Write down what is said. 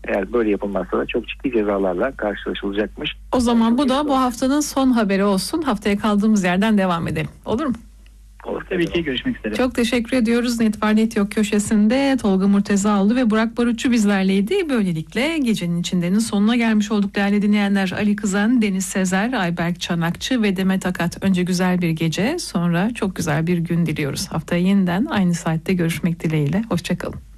Eğer böyle yapılmazsa da çok ciddi cezalarla karşılaşılacakmış. O zaman bu da bu haftanın son haberi olsun. Haftaya kaldığımız yerden devam edelim. Olur mu? Olur, tabii ki. Görüşmek üzere. Çok teşekkür ediyoruz. Net var Net yok köşesinde Tolga Murtezaoğlu ve Burak Barutçu bizlerleydi. Böylelikle gecenin içindenin sonuna gelmiş olduk değerli dinleyenler. Ali Kızan, Deniz Sezer, Ayberk Çanakçı ve Demet Akat. Önce güzel bir gece, sonra çok güzel bir gün diliyoruz. Haftaya yeniden aynı saatte görüşmek dileğiyle. Hoşçakalın.